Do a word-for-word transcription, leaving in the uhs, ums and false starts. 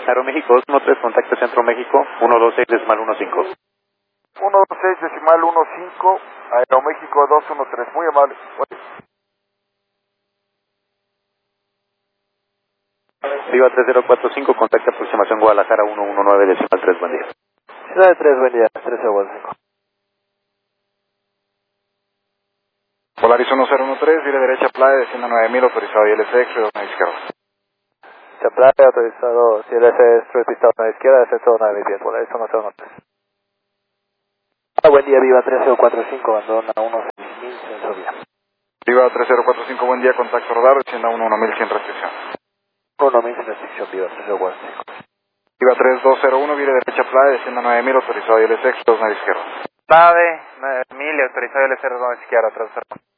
Aeroméxico dos uno tres, contacto Centro México, uno dos seis decimal uno cinco. uno dos seis decimal uno cinco, Aeroméxico dos uno tres, muy amable. Viva tres cero cuatro cinco, contacto aproximación Guadalajara uno uno nueve decimal tres, buen día. Ciudad de tres, buen día, tres cero cuatro cinco. Polaris uno cero uno tres, vire derecha playa, descienda nueve mil, autorizado I L C, extra una izquierda. Playa, autorizado, si el S es pistado a la izquierda, descenso nueve mil pies, Polaris uno cero uno tres. Ah, buen día, Viva tres cero cuatro cinco, abandona uno seis mil, censo vía. Viva tres cero cuatro cinco, buen día, contacto radar, descienda uno uno mil sin restricción. uno mil sin restricción, Viva tres cero cuatro cinco. Viva tres dos cero uno, vire derecha playa, descienda nueve mil, autorizado I L C, extra una izquierda. Nave, nueve mil, autorizado I L C, dos izquierda, tres cero.